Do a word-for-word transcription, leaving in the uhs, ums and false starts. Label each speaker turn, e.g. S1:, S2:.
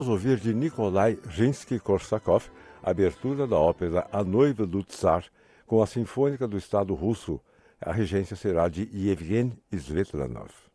S1: Vamos ouvir de Nikolai Rimsky-Korsakov a abertura da ópera A Noiva do Tsar, com a Sinfônica do Estado Russo. A regência será de Yevgeny Svetlanov.